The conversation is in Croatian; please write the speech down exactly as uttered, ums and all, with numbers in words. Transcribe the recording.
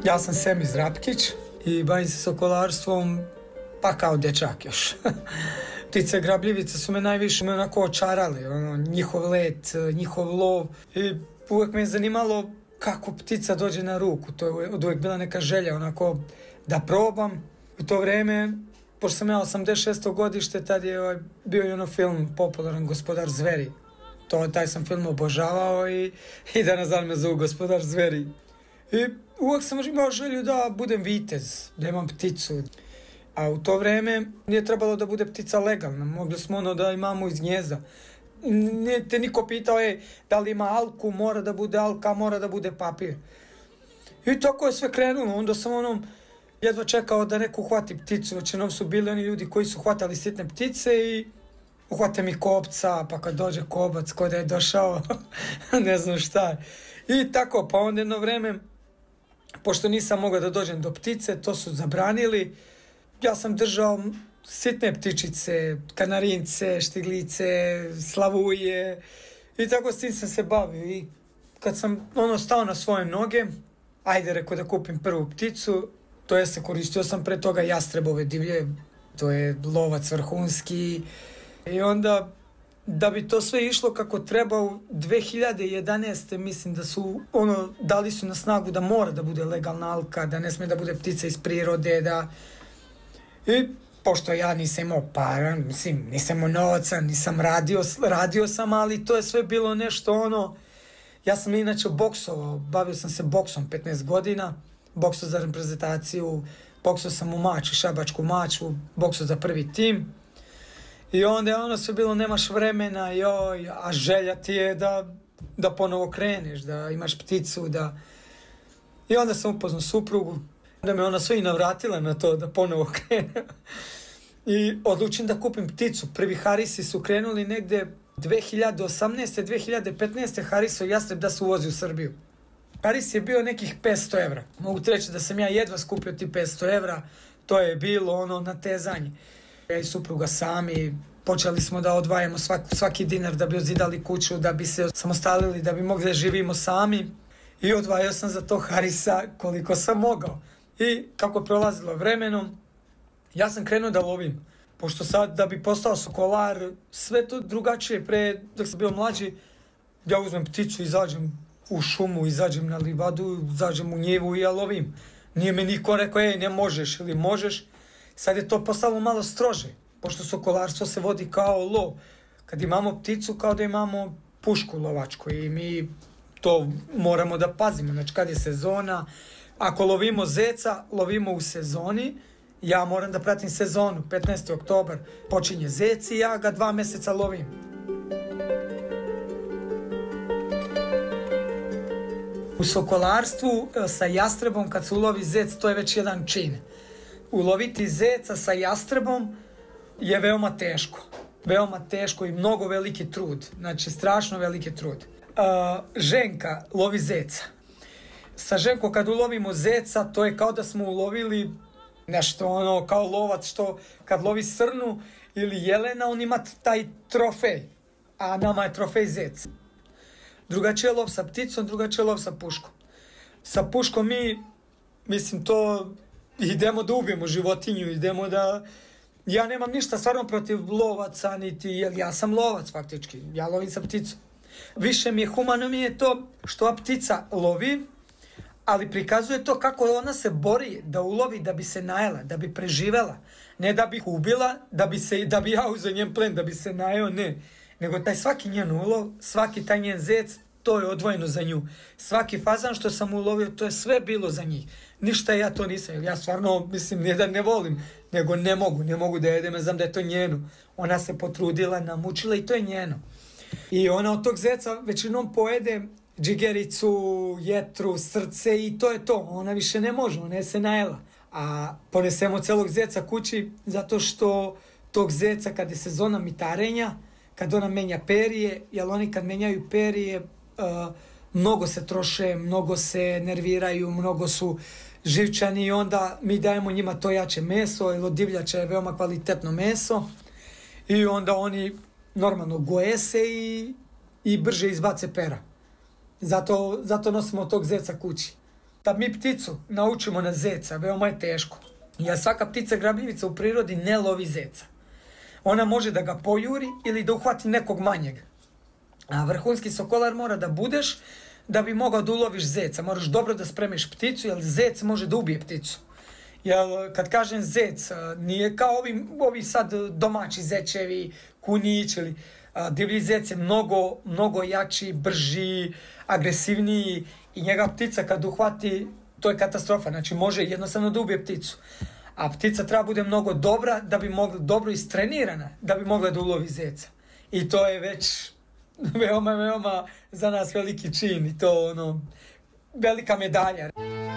Ja sam Semi Zrapkić i bavim se sokolarstvom pa kao dečak još. Ptice grabljivice su me najviše me onako očarale, ono, njihov let, njihov lov i uvijek me je zanimalo kako ptica dođe na ruku. To je od uvijek bila neka želja onako da probam. U to vrijeme, pošto sam ja osamdeset šesto godište, tad je bio i ono film popularan Gospodar zveri. To, taj sam film obožavao i, i danas dan me zovu Gospodar zveri. I uvijek sam imao želju da budem vitez, da imam pticu. A u to vrijeme nije trebalo da bude ptica legalna, mogli smo ono da imamo iz gnjezda. Nije te niko pitao, ej, da li ima alku, mora da bude alka, mora da bude papir. I tako je sve krenulo, onda sam ono jedva čekao da neko uhvati pticu, većinom su bili oni ljudi koji su hvatali sitne ptice i uhvate mi kobca, pa kad dođe kobac, ko da je došao, ne znam šta. I tako, pa onda jedno vrijeme, pošto nisam mogao da dođem do ptice, to su zabranili. Ja sam držao sitne ptičice, kanarince, štiglice, slavuje i tako s tim sam se bavio. I kad sam ono stao na svoje noge, ajde rekao da kupim prvu pticu, to je se koristio sam pre toga jastrebove divlje, to je lovac vrhunski. I onda, da bi to sve išlo kako treba, u dve hiljade jedanaeste mislim da su, ono, dali su na snagu da mora da bude legalna alka, da ne sme da bude ptica iz prirode, da... I pošto ja nisam imao para, mislim, nisam imao novaca, nisam radio, radio sam, ali to je sve bilo nešto ono... Ja sam inače boksovao, bavio sam se boksom petnaest godina, boksao za reprezentaciju, boksao sam u Maču, Šabačku Maču, boksao za prvi tim. I onda je ono sve bilo, nemaš vremena, joj, a želja ti je da, da ponovo kreneš, da imaš pticu, da... I onda sam upoznao suprugu, da me ona sve i navratila na to da ponovo krene. I odlučim da kupim pticu. Prvi harisi su krenuli negde dve hiljade osamnaeste. dve hiljade petnaeste. Harisov jastreb da se uvozi u Srbiju. Haris je bio nekih petsto evra. Mogu ti reći da sam ja jedva skupio ti petsto evra. To je bilo ono natezanje. Ja i supruga sami počeli smo da odvajamo svaki, svaki dinar da bi odzidali kuću, da bi se samostalili, da bi mogli da živimo sami. I odvajao sam za to Harisa koliko sam mogao. I kako je prolazilo vremenom, ja sam krenuo da lovim. Pošto sad da bi postao sokolar, sve to drugačije. Pre, dok sam bio mlađi, ja uzmem pticu, izađem u šumu, izađem na livadu, izađem u njivu i ja lovim. Nije mi niko rekao, ej, ne možeš ili možeš. Sad je to postalo malo strože, pošto sokolarstvo se vodi kao lov. Kad imamo pticu, kao da imamo pušku lovačku i mi to moramo da pazimo. Znači, kad je sezona, ako lovimo zeca, lovimo u sezoni, ja moram da pratim sezonu. petnaesti oktobar počinje zec i ja ga dva meseca lovim. U sokolarstvu sa jastrebom, kad se ulovi zec, to je već jedan čin. Uloviti zeca sa jastrebom je veoma teško. Veoma teško i mnogo veliki trud. Znači, strašno veliki trud. Uh, ženka lovi zeca. Sa ženkom kad ulovimo zeca, to je kao da smo ulovili nešto ono, kao lovac što kad lovi srnu ili jelena, on ima taj trofej. A nama je trofej zec. Drugačije lov sa pticom, drugačije lov sa puškom. Sa puškom mi, mislim, to... idemo da ubijemo životinju, idemo da... Ja nemam ništa stvarno protiv lovaca, niti, jer ja sam lovac faktički, ja lovim sa pticom. Više mi je humano mi je to što ova ptica lovi, ali prikazuje to kako ona se bori da ulovi, da bi se najela, da bi preživela. Ne da bi ubila, da bi, se, da bi ja uzeo njen plen, da bi se najeo, ne. Nego taj svaki njen ulov, svaki taj njen zec, to je odvojeno za nju. Svaki fazan što sam ulovio, to je sve bilo za njih. Ništa ja to nisam. Ja stvarno, mislim, nije da ne volim, nego ne mogu. Ne mogu da jedem, znam da je to njeno. Ona se potrudila, namučila i to je njeno. I ona od tog zeca većinom pojede džigericu, jetru, srce i to je to. Ona više ne može, ona je se najela. A ponesemo celog zeca kući zato što tog zeca kad je sezona mitarenja, kad ona menja perije, jer oni kad menjaju perije, uh, mnogo se troše, mnogo se nerviraju, mnogo su živčani i onda mi dajemo njima to jače meso, jer od divljača je veoma kvalitetno meso i onda oni normalno goje se i, i brže izbace pera. Zato, zato nosimo tog zeca kući. Da mi pticu naučimo na zeca, veoma je teško. Jer svaka ptica grabljivica u prirodi ne lovi zeca. Ona može da ga pojuri ili da uhvati nekog manjeg. A vrhunski sokolar mora da budeš da bi mogao da uloviš zeca. Moraš dobro da spremiš pticu, jer zec može da ubije pticu. Jer kad kažem zec, nije kao ovi, ovi sad domaći zečevi, kunić ili divlji zec je mnogo, mnogo jači, brži, agresivniji i njega ptica kad uhvati, to je katastrofa. Znači može jednostavno da ubije pticu. A ptica treba bude mnogo dobra da bi mogla, dobro istrenirana, da bi mogla da ulovi zeca. I to je već veoma, veoma za nas veliki čin i to ono, velika medalja.